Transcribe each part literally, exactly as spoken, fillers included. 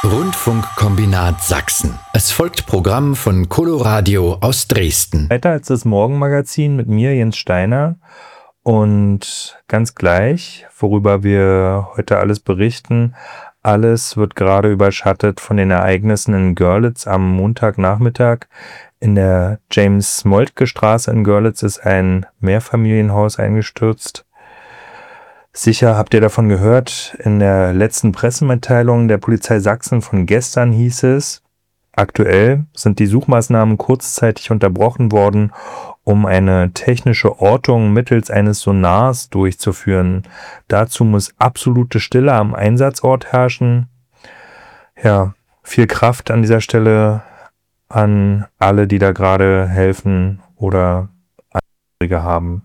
Rundfunkkombinat Sachsen. Es folgt Programm von Coloradio aus Dresden. Weiter als das Morgenmagazin mit mir, Jens Steiner. Und ganz gleich, worüber wir heute alles berichten, alles wird gerade überschattet von den Ereignissen in Görlitz am Montagnachmittag. In der James-Moltke-Straße in Görlitz ist ein Mehrfamilienhaus eingestürzt. Sicher habt ihr davon gehört. In der letzten Pressemitteilung der Polizei Sachsen von gestern hieß es, aktuell sind die Suchmaßnahmen kurzzeitig unterbrochen worden, um eine technische Ortung mittels eines Sonars durchzuführen. Dazu muss absolute Stille am Einsatzort herrschen. Ja, viel Kraft an dieser Stelle an alle, die da gerade helfen oder Angehörige haben.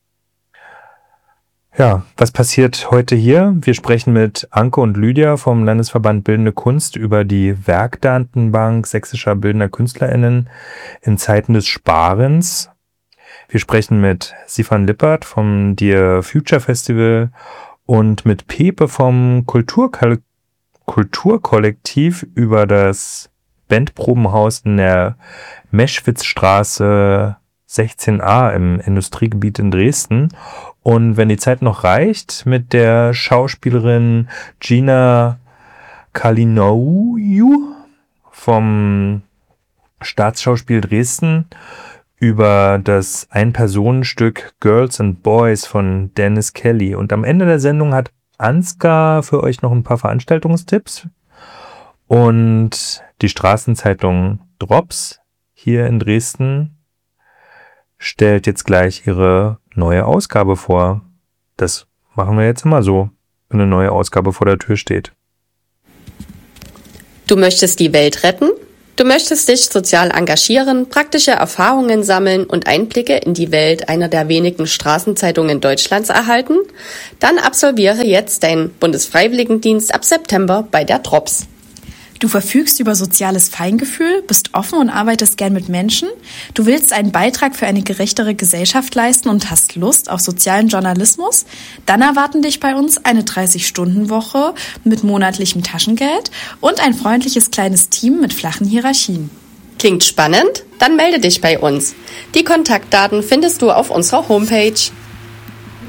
Ja, was passiert heute hier? Wir sprechen mit Anke und Lydia vom Landesverband Bildende Kunst über die Werkdatenbank sächsischer bildender KünstlerInnen in Zeiten des Sparens. Wir sprechen mit Sifan Lippert vom Dear Future Festival und mit Pepe vom Kulturko- Kulturkollektiv über das Bandprobenhaus in der Meschwitzstraße sechzehn a im Industriegebiet in Dresden. Und wenn die Zeit noch reicht, mit der Schauspielerin Gina Kalinou vom Staatsschauspiel Dresden über das Ein-Personen-Stück Girls and Boys von Dennis Kelly. Und am Ende der Sendung hat Ansgar für euch noch ein paar Veranstaltungstipps. Und die Straßenzeitung Drops hier in Dresden stellt jetzt gleich ihre neue Ausgabe vor. Das machen wir jetzt immer so, wenn eine neue Ausgabe vor der Tür steht. Du möchtest die Welt retten? Du möchtest dich sozial engagieren, praktische Erfahrungen sammeln und Einblicke in die Welt einer der wenigen Straßenzeitungen Deutschlands erhalten? Dann absolviere jetzt deinen Bundesfreiwilligendienst ab September bei der Drops. Du verfügst über soziales Feingefühl, bist offen und arbeitest gern mit Menschen. Du willst einen Beitrag für eine gerechtere Gesellschaft leisten und hast Lust auf sozialen Journalismus? Dann erwarten dich bei uns eine dreißig-Stunden-Woche mit monatlichem Taschengeld und ein freundliches kleines Team mit flachen Hierarchien. Klingt spannend? Dann melde dich bei uns. Die Kontaktdaten findest du auf unserer Homepage.